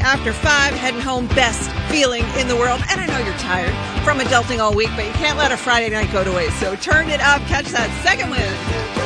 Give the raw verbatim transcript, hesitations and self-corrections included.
after five, heading home, best feeling in the world. And I know you're tired from adulting all week, but you can't let a Friday night go to waste. So turn it up, catch that second wind.